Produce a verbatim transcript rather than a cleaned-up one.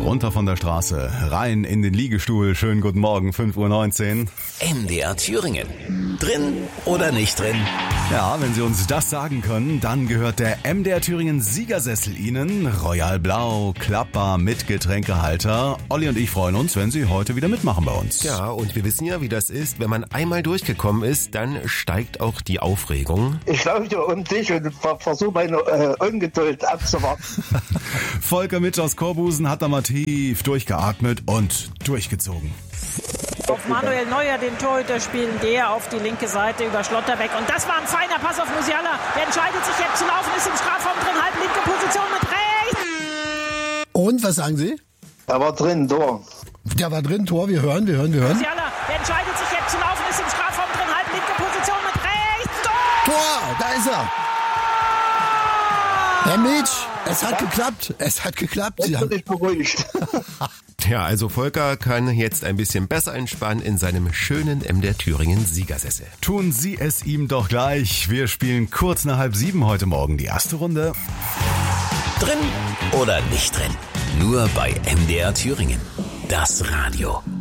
runter von der Straße, rein in den Liegestuhl. Schönen guten Morgen, fünf Uhr neunzehn. M D R Thüringen. Drin oder nicht drin? Ja, wenn Sie uns das sagen können, dann gehört der M D R Thüringen Siegersessel Ihnen. Royal Blau, klappbar mit Getränkehalter. Olli und ich freuen uns, wenn Sie heute wieder mitmachen bei uns. Ja, und wir wissen ja, wie das ist. Wenn man einmal durchgekommen ist, dann steigt auch die Aufregung. Ich laufe um dich und versuche meine äh, Ungeduld abzuwarten. Volker Mitsch aus Korbusen hat da mal tief durchgeatmet und durchgezogen. Auf Manuel Neuer, den Torhüter, spielen der auf die linke Seite über Schlotterbeck. Und das war ein feiner Pass auf Musiala. Der entscheidet sich jetzt zu laufen, ist im Strafraum drin, halb linke Position mit rechts. Und, was sagen Sie? Er war drin, Tor. Der war drin, Tor, wir hören, wir hören, wir hören. Musiala, der entscheidet sich jetzt zu laufen, ist im Strafraum drin, halb linke Position mit rechts. Tor! Tor, da ist er. Herr Mitsch, es hat geklappt, es hat geklappt. Sie Jetzt haben bin ich beruhigt. Ja, also Volker kann jetzt ein bisschen besser entspannen in seinem schönen M D R Thüringen Siegersessel. Tun Sie es ihm doch gleich. Wir spielen kurz nach halb sieben heute Morgen die erste Runde. Drin oder nicht drin? Nur bei M D R Thüringen. Das Radio.